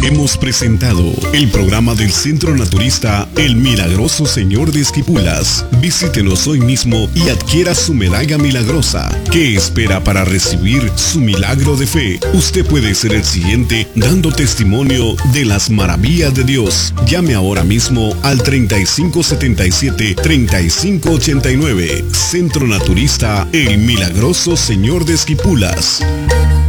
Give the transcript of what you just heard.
Hemos presentado el programa del Centro Naturista El Milagroso Señor de Esquipulas. Visítenos hoy mismo y adquiera su medalla milagrosa. ¿Qué espera para recibir su milagro de fe? Usted puede ser el siguiente dando testimonio de las maravillas de Dios. Llame ahora mismo al 3577-3589. Centro Naturista El Milagroso Señor de Esquipulas.